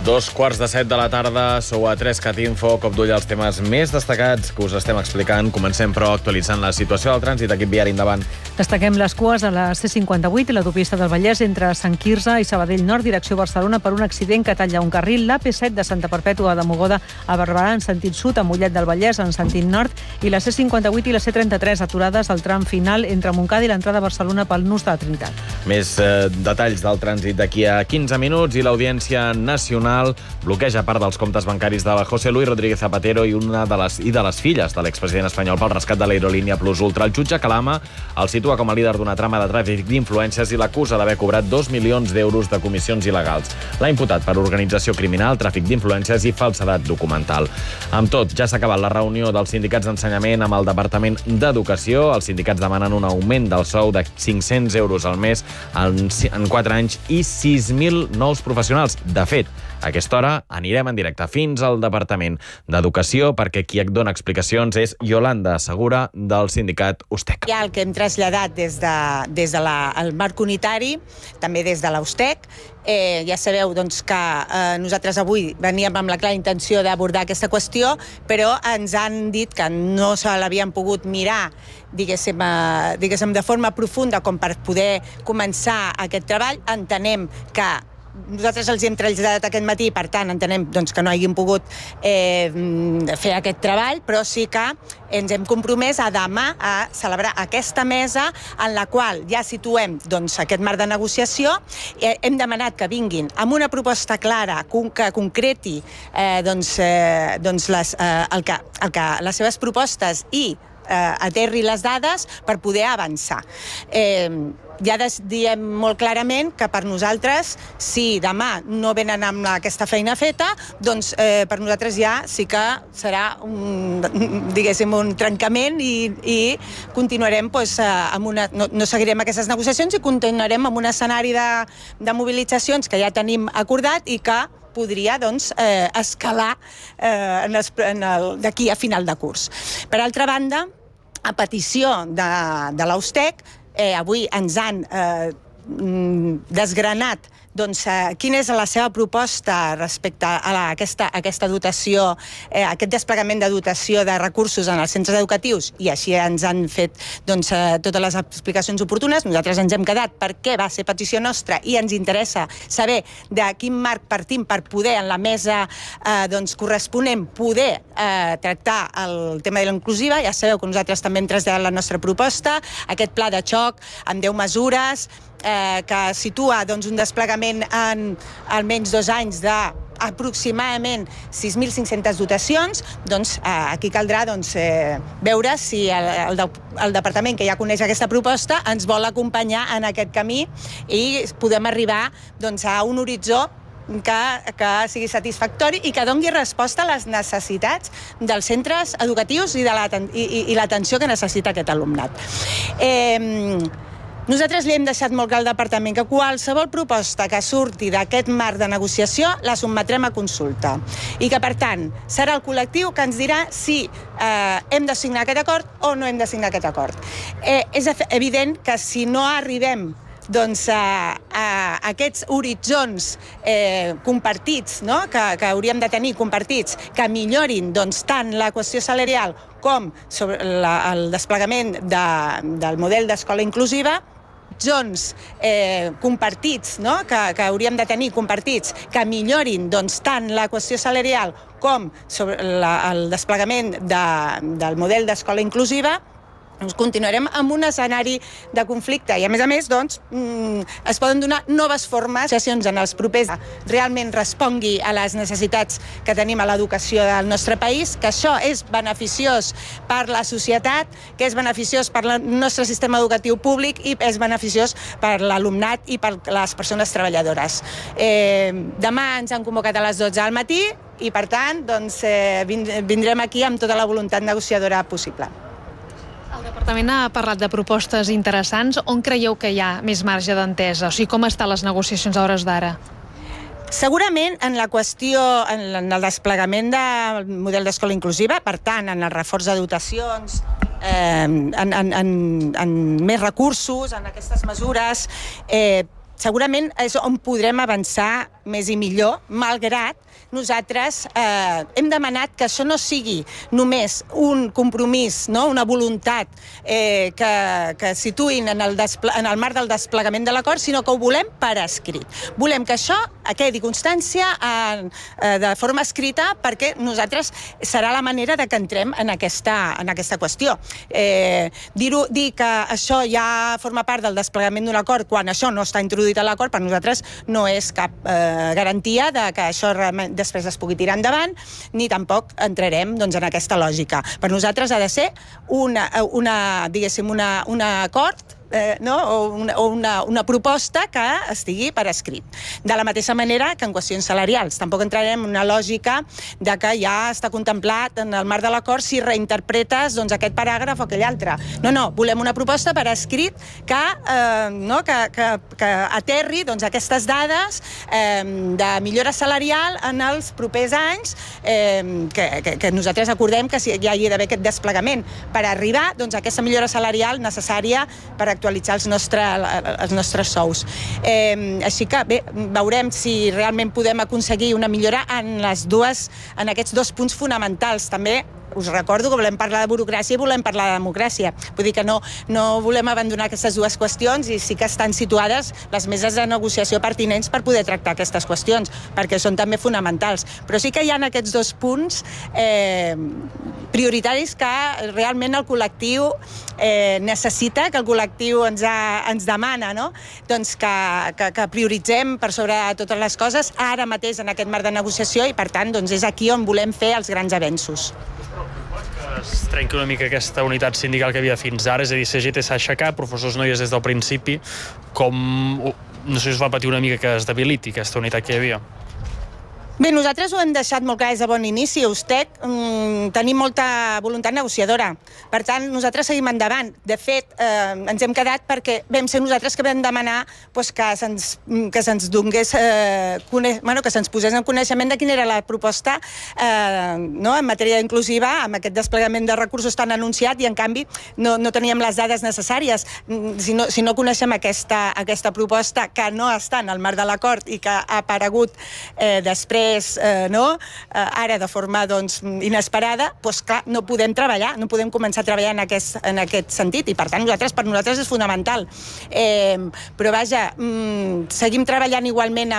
2:15 de la tarda, sou a 3cat Info, cop d'ull als temes més destacats que us estem explicant. Comencem, però, actualitzant la situació del trànsit. Equip viari, endavant. Destaquem les cues a la C58 i l'autopista del Vallès entre Sant Quirze i Sabadell Nord, direcció Barcelona, per un accident que talla un carril. L'AP7 de Santa Perpètua de Mogoda a Barberà en sentit sud, a Mollet del Vallès en sentit nord, i la C58 i la C33 aturades al tram final entre Montcada i l'entrada a Barcelona pel nus de la Trinitat. Més detalls del trànsit d'aquí a 15 minuts i l'Audiència Nacional bloqueja part dels comptes bancaris de José Luis Rodríguez Zapatero i de les filles de l'expresident espanyol pel rescat de l'aerolínia Plus Ultra. El jutge Calama el situa com a líder d'una trama de tràfic d'influències i l'acusa d'haver cobrat 2 milions d'euros de comissions il·legals. L'ha imputat per organització criminal, tràfic d'influències i falsedat documental. Amb tot, ja s'ha acabat la reunió dels sindicats d'ensenyament amb el Departament d'Educació. Els sindicats demanen un augment del sou de 500 euros al mes en 4 anys i 6.000 nous professionals. De fet, a aquesta hora anirem en directe fins al Departament d'Educació perquè qui dona explicacions és Yolanda Segura del sindicat USTEC. Ja el que hem traslladat des del marc unitari, també des de l'USTEC, ja sabeu doncs, que nosaltres avui veníem amb la clara intenció d'abordar aquesta qüestió, però ens han dit que no se l'havien pogut mirar diguéssim, de forma profunda com per poder començar aquest treball. Entenem que nosaltres els hem traslladat aquest matí, per tant, entenem doncs, que no hagin pogut fer aquest treball, però sí que ens hem compromès a demà a celebrar aquesta mesa en la qual ja situem doncs, aquest marc de negociació. Hem demanat que vinguin amb una proposta clara que concreti les seves propostes i aterri les dades per poder avançar. Ja diem molt clarament que per nosaltres, si demà no venen amb aquesta feina feta, doncs per nosaltres ja sí que serà un trencament i continuarem no seguirem aquestes negociacions i continuarem amb un escenari de mobilitzacions que ja tenim acordat i que podria escalar d'aquí a final de curs. Per altra banda, a petició de l'USTEC, avui ens han desgranat quina és la seva proposta respecte a aquesta dotació, aquest desplegament de dotació de recursos en els centres educatius, i així ens han fet totes les explicacions oportunes. Nosaltres ens hem quedat perquè va ser petició nostra i ens interessa saber de quin marc partim per poder en la mesa corresponent poder tractar el tema de la inclusiva. Ja sabeu que nosaltres també hem traslladat la nostra proposta, aquest pla de xoc amb 10 mesures que situa un desplegament en almenys 2 anys d'aproximadament 6.500 dotacions. Aquí caldrà veure si el departament, que ja coneix aquesta proposta, ens vol acompanyar en aquest camí i podem arribar a un horitzó que sigui satisfactori i que doni resposta a les necessitats dels centres educatius i l'atenció que necessita aquest alumnat. Nosaltres li hem deixat molt clar al departament que qualsevol proposta que surti d'aquest marc de negociació la sotmetrem a consulta i que, per tant, serà el col·lectiu que ens dirà si hem de signar aquest acord o no hem de signar aquest acord. És evident que si no arribem a aquests horitzons compartits, que hauríem de tenir compartits, que millorin tant la qüestió salarial com el desplegament del model d'escola inclusiva, compartits, que hauríem de tenir compartits, que millorin tant la qüestió salarial com el desplegament del model d'escola inclusiva, continuarem amb un escenari de conflicte i, a més, es poden donar noves formes en els propers realment respongui a les necessitats que tenim a l'educació del nostre país, que això és beneficiós per la societat, que és beneficiós per el nostre sistema educatiu públic i és beneficiós per l'alumnat i per les persones treballadores. Demà ens han convocat a les 12 del matí i, per tant, vindrem aquí amb tota la voluntat negociadora possible. El departament ha parlat de propostes interessants. On creieu que hi ha més marge d'entesa? O sigui, com estan les negociacions a hores d'ara? Segurament en la qüestió, en el desplegament del model d'escola inclusiva, per tant, en el reforç de dotacions, en més recursos, en aquestes mesures, segurament és on podrem avançar més i millor, malgrat nosaltres hem demanat que això no sigui només un compromís, no? Una voluntat que situïn en el marc del desplegament de l'acord, sinó que ho volem per escrit. Volem que això quedi constància de forma escrita, perquè nosaltres serà la manera de que entrem en aquesta qüestió. Dir que això ja forma part del desplegament d'un acord quan això no està introduït a l'acord, per nosaltres no és cap garantia de que això després es pugui tirar endavant, ni tampoc entrarem en aquesta lògica. Per nosaltres ha de ser un acord, o una proposta que estigui per escrit. De la mateixa manera que en qüestions salarials. Tampoc entrarem en una lògica de que ja està contemplat en el marc de l'acord si reinterpretes aquest paràgraf o aquell altre. No, volem una proposta per escrit que aterri aquestes dades de millora salarial en els propers anys, que nosaltres acordem que hi hagi d'haver aquest desplegament per arribar a aquesta millora salarial necessària per actualitzar els nostres sous. Així que, bé, veurem si realment podem aconseguir una millora en aquests dos punts fonamentals. També us recordo que volem parlar de burocràcia i volem parlar de democràcia. Vull dir que no volem abandonar aquestes dues qüestions i sí que estan situades les meses de negociació pertinents per poder tractar aquestes qüestions, perquè són també fonamentals. Però sí que hi ha aquests dos punts prioritaris que realment el col·lectiu necessita, que el col·lectiu ens demana, no? Doncs que prioritzem per sobre totes les coses ara mateix en aquest marc de negociació i, per tant, és aquí on volem fer els grans avenços. Es trenca una mica aquesta unitat sindical que hi havia fins ara, és a dir, CGT s'ha aixecat, professors no hi és des del principi, no sé si us va patir una mica que es debiliti aquesta unitat que hi havia. Bé, nosaltres ho hem deixat molt clar des de bon inici. USTEC tenim molta voluntat negociadora. Per tant, nosaltres seguim endavant. De fet, ens hem quedat perquè vam ser nosaltres que vam demanar que se'ns donés, que se'ns posés en coneixement de quina era la proposta en matèria inclusiva, amb aquest desplegament de recursos tan anunciat, i en canvi no teníem les dades necessàries. Si no coneixem aquesta proposta que no està en el marc de l'acord i que ha aparegut després ara de forma inesperada, clar, no podem treballar, no podem començar a treballar en aquest sentit, i per tant per nosaltres és fonamental. Però vaja, seguim treballant igualment